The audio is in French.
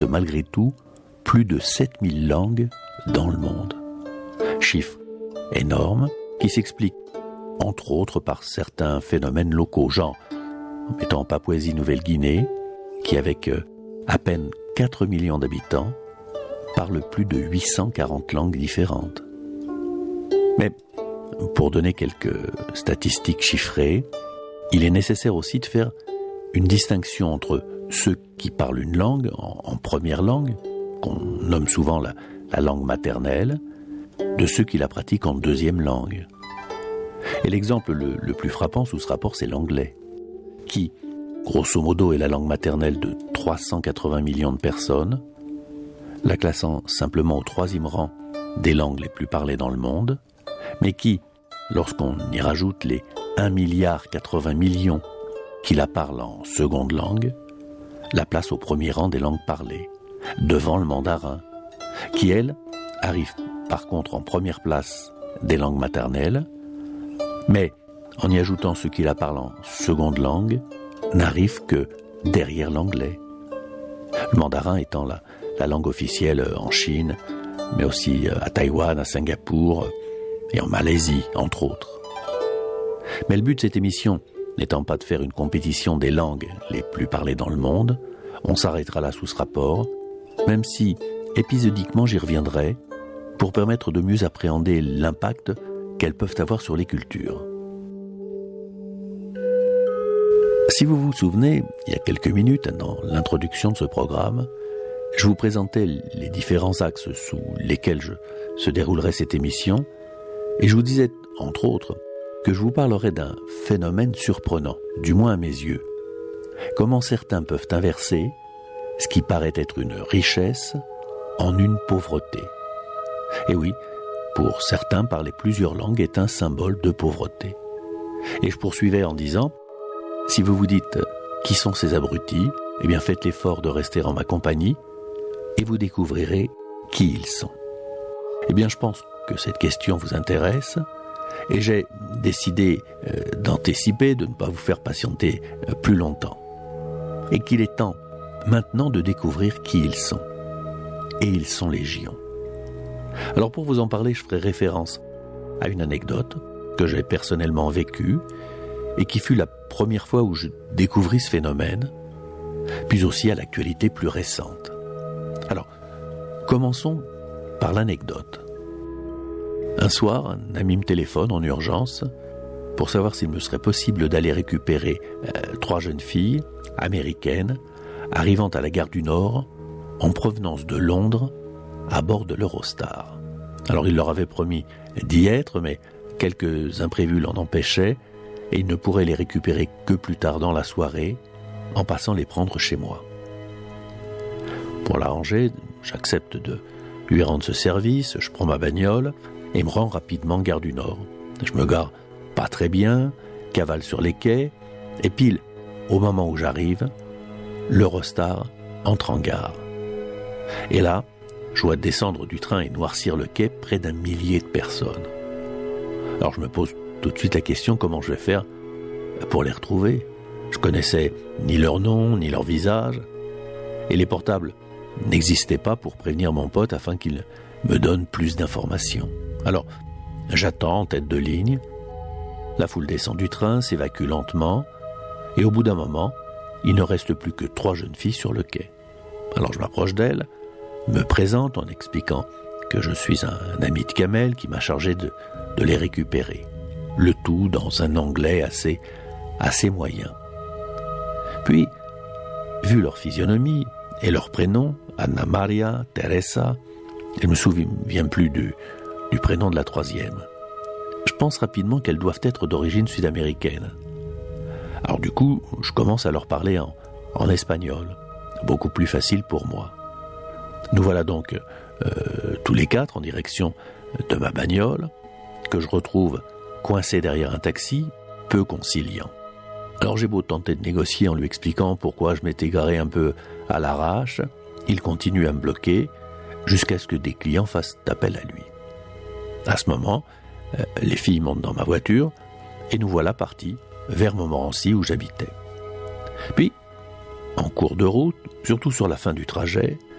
malgré tout plus de 7000 langues dans le monde. Chiffre énorme qui s'explique entre autres par certains phénomènes locaux, genre en mettant en Papouasie-Nouvelle-Guinée, qui avec à peine 4 millions d'habitants, parle plus de 840 langues différentes. Mais pour donner quelques statistiques chiffrées, il est nécessaire aussi de faire une distinction entre ceux qui parlent une langue en première langue, qu'on nomme souvent la langue maternelle, de ceux qui la pratiquent en deuxième langue. Et l'exemple le plus frappant sous ce rapport, c'est l'anglais, qui, grosso modo, est la langue maternelle de 380 millions de personnes, la classant simplement au 3e rang des langues les plus parlées dans le monde, mais qui, lorsqu'on y rajoute les 1,80 milliard qui la parlent en seconde langue, la place au premier rang des langues parlées, devant le mandarin, qui, elle, arrive par contre en première place des langues maternelles, mais en y ajoutant ceux qui la parlent en seconde langue, n'arrive que derrière l'anglais. Le mandarin étant la langue officielle en Chine, mais aussi à Taïwan, à Singapour et en Malaisie, entre autres. Mais le but de cette émission n'étant pas de faire une compétition des langues les plus parlées dans le monde, on s'arrêtera là sous ce rapport, même si, épisodiquement, j'y reviendrai, pour permettre de mieux appréhender l'impact qu'elles peuvent avoir sur les cultures. Si vous vous souvenez, il y a quelques minutes, dans l'introduction de ce programme, je vous présentais les différents axes sous lesquels se déroulerait cette émission, et je vous disais, entre autres, que je vous parlerai d'un phénomène surprenant, du moins à mes yeux. Comment certains peuvent inverser ce qui paraît être une richesse en une pauvreté. Et oui, pour certains, parler plusieurs langues est un symbole de pauvreté. Et je poursuivais en disant, si vous vous dites « Qui sont ces abrutis ?», eh bien faites l'effort de rester en ma compagnie et vous découvrirez qui ils sont. Eh bien je pense que cette question vous intéresse et j'ai décidé d'anticiper, de ne pas vous faire patienter plus longtemps. Et qu'il est temps maintenant de découvrir qui ils sont. Et ils sont légion. Alors pour vous en parler, je ferai référence à une anecdote que j'ai personnellement vécue et qui fut la première fois où je découvris ce phénomène, puis aussi à l'actualité plus récente. Alors, commençons par l'anecdote. Un soir, un ami me téléphone en urgence pour savoir s'il me serait possible d'aller récupérer 3 jeunes filles américaines arrivant à la gare du Nord en provenance de Londres à bord de l'Eurostar. Alors il leur avait promis d'y être, mais quelques imprévus l'en empêchaient et il ne pourrait les récupérer que plus tard dans la soirée en passant les prendre chez moi. Pour l'arranger, j'accepte de lui rendre ce service, je prends ma bagnole et me rends rapidement gare du Nord. Je me gare pas très bien, cavale sur les quais, et pile, au moment où j'arrive, l'Eurostar entre en gare. Et là, je dois descendre du train et noircir le quai près d'1 millier de personnes. Alors je me pose tout de suite la question comment je vais faire pour les retrouver. Je connaissais ni leur nom, ni leur visage, et les portables n'existaient pas pour prévenir mon pote afin qu'il me donne plus d'informations. Alors, j'attends en tête de ligne, la foule descend du train, s'évacue lentement, et au bout d'un moment, il ne reste plus que 3 jeunes filles sur le quai. Alors je m'approche d'elles, me présente en expliquant que je suis un ami de Kamel qui m'a chargé de les récupérer. Le tout dans un anglais assez moyen. Puis, vu leur physionomie et leur prénom, Anna Maria, Teresa, je ne me souviens plus du prénom de la 3e. Je pense rapidement qu'elles doivent être d'origine sud-américaine. Alors du coup, je commence à leur parler en espagnol, beaucoup plus facile pour moi. Nous voilà donc tous les 4 en direction de ma bagnole, que je retrouve coincé derrière un taxi, peu conciliant. Alors j'ai beau tenter de négocier en lui expliquant pourquoi je m'étais garé un peu à l'arrache, il continue à me bloquer jusqu'à ce que des clients fassent appel à lui. À ce moment, les filles montent dans ma voiture et nous voilà partis vers Montmorency où j'habitais. Puis, en cours de route, surtout sur la fin du trajet,